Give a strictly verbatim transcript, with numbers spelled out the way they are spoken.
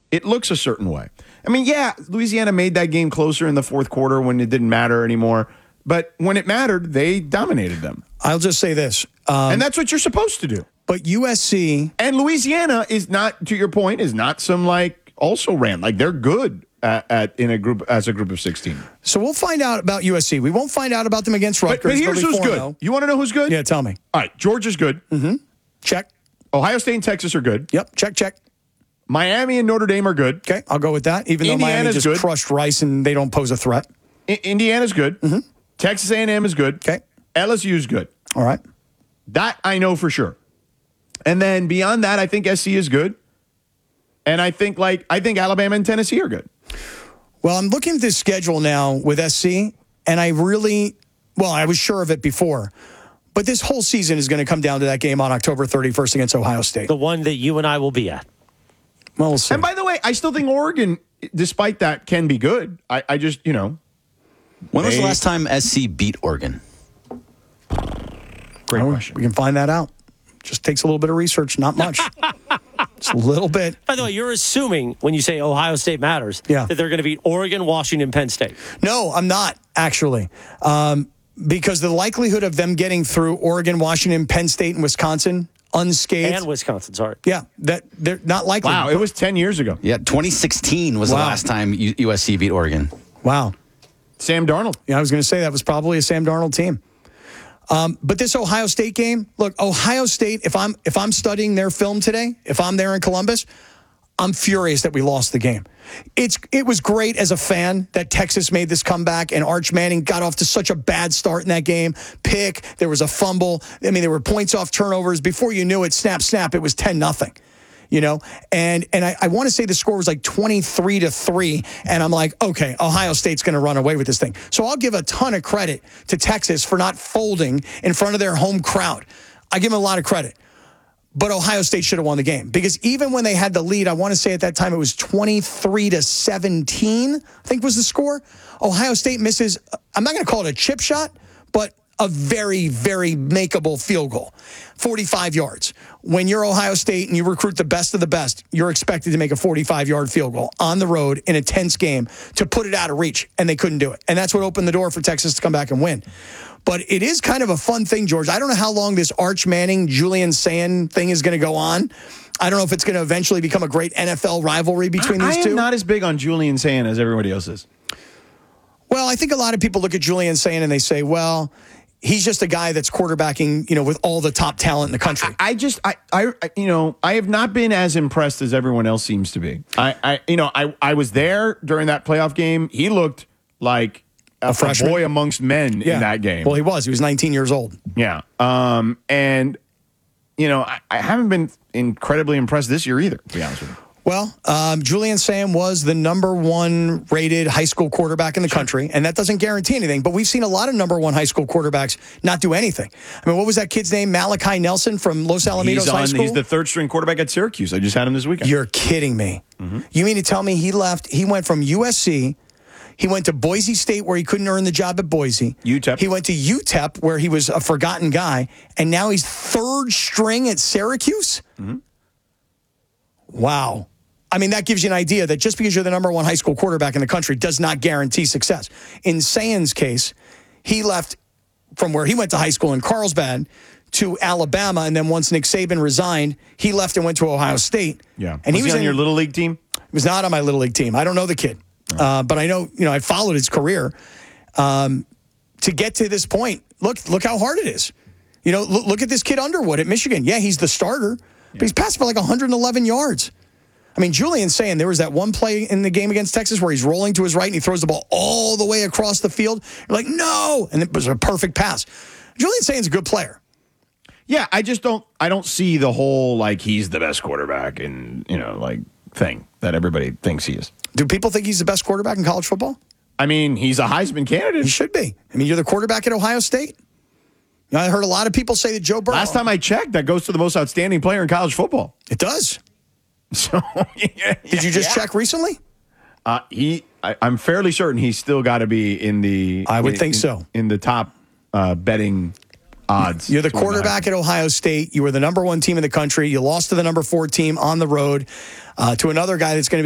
it looks a certain way. I mean, yeah, Louisiana made that game closer in the fourth quarter when it didn't matter anymore. But when it mattered, they dominated them. I'll just say this. Um, and that's what you're supposed to do. But U S C... And Louisiana is not, to your point, is not some, like, also ran. Like, they're good at, at in a group as a group of sixteen. So we'll find out about U S C. We won't find out about them against Rutgers. But, but here's who's good. You want to know who's good? Yeah, tell me. All right, Georgia's good. Mm-hmm. Check. Ohio State and Texas are good. Yep, check, check. Miami and Notre Dame are good. Okay, I'll go with that. Even though Indiana's Miami just good. crushed Rice and they don't pose a threat. I- Indiana's good. Mm-hmm. Texas A and M is good. Okay. L S U's good. All right. That I know for sure. And then beyond that, I think S C is good. And I think like I think Alabama and Tennessee are good. Well, I'm looking at this schedule now with S C, and I really, well, I was sure of it before. But this whole season is going to come down to that game on October thirty-first against Ohio State. The one that you and I will be at. Well, we'll see. And by the way, I still think Oregon, despite that, can be good. I, I just, you know. When was they, the last time S C beat Oregon? Great oh, question. We can find that out. Just takes a little bit of research, not much. Just a little bit. By the way, you're assuming when you say Ohio State matters yeah. that they're going to beat Oregon, Washington, Penn State. No, I'm not, actually. Um, because the likelihood of them getting through Oregon, Washington, Penn State, and Wisconsin unscathed. And Wisconsin, sorry. Yeah, that they're not likely. Wow, it was ten years ago. Yeah, twenty sixteen was wow. the last time U- USC beat Oregon. Wow. Sam Darnold. Yeah, I was going to say that was probably a Sam Darnold team. Um, but this Ohio State game, look, Ohio State, if I'm if I'm studying their film today, if I'm there in Columbus, I'm furious that we lost the game. It's It was great as a fan that Texas made this comeback and Arch Manning got off to such a bad start in that game. Pick, there was a fumble. I mean, there were points off turnovers. Before you knew it, snap, snap, it was ten nothing. You know, and and I, I want to say the score was like twenty-three to three, and I'm like, okay, Ohio State's going to run away with this thing. So I'll give a ton of credit to Texas for not folding in front of their home crowd. I give them a lot of credit. But Ohio State should have won the game because even when they had the lead, I want to say at that time it was twenty-three to seventeen, I think was the score. Ohio State misses, I'm not going to call it a chip shot, but a very, very makeable field goal, forty-five yards. When you're Ohio State and you recruit the best of the best, you're expected to make a forty-five-yard field goal on the road in a tense game to put it out of reach, and they couldn't do it. And that's what opened the door for Texas to come back and win. But it is kind of a fun thing, George. I don't know how long this Arch Manning, Julian Sand thing is going to go on. I don't know if it's going to eventually become a great N F L rivalry between I, these I am two. I'm not as big on Julian Sand as everybody else is. Well, I think a lot of people look at Julian Sand and they say, well, he's just a guy that's quarterbacking, you know, with all the top talent in the country. I, I just, I, I, you know, I have not been as impressed as everyone else seems to be. I, I you know, I, I was there during that playoff game. He looked like a, A freshman? a boy amongst men Yeah. in that game. Well, he was. He was nineteen years old. Yeah. Um, and, you know, I, I haven't been incredibly impressed this year either, to be honest with you. Well, um, Julian Sam was the number one rated high school quarterback in the country, and that doesn't guarantee anything. But we've seen a lot of number one high school quarterbacks not do anything. I mean, what was that kid's name? Malachi Nelson from Los Alamitos He's, High on, School? he's the third string quarterback at Syracuse. I just had him this weekend. You're kidding me. Mm-hmm. You mean to tell me he left, he went from U S C, he went to Boise State where he couldn't earn the job at Boise. U T E P. He went to U T E P where he was a forgotten guy, and now he's third string at Syracuse? Mm-hmm. Wow. I mean, that gives you an idea that just because you're the number one high school quarterback in the country does not guarantee success. In Sand's case, he left from where he went to high school in Carlsbad to Alabama, and then once Nick Saban resigned, he left and went to Ohio State. Yeah. And was he was he on in, your little league team? He was not on my little league team. I don't know the kid, oh. uh, but I know, you know, I followed his career. Um, to get to this point, look, look how hard it is. You know, look, look at this kid Underwood at Michigan. Yeah, he's the starter, yeah. but he's passed for like one hundred eleven yards. I mean, Julian's saying there was that one play in the game against Texas where he's rolling to his right and he throws the ball all the way across the field. You're like, no! And it was a perfect pass. Julian Saint's a good player. Yeah, I just don't I don't see the whole, like, he's the best quarterback and, you know, like, thing that everybody thinks he is. Do people think he's the best quarterback in college football? I mean, he's a Heisman candidate. He should be. I mean, you're the quarterback at Ohio State. You know, I heard a lot of people say that Joe Burrow. Last time I checked, that goes to the most outstanding player in college football. It does. So, yeah, Did you just yeah. check recently? Uh, he, I, I'm fairly certain he's still got to be in the. I would in, think in, so. In the top uh, betting odds. You're the quarterback at Ohio State. You were the number one team in the country. You lost to the number four team on the road uh, to another guy that's going to be.